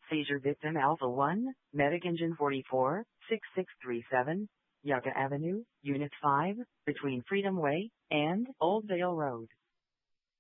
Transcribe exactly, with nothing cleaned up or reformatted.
Seizure victim Alpha one, Medic Engine forty-four, six six three seven, Yucca Avenue, Unit five, between Freedom Way and Old Vale Road.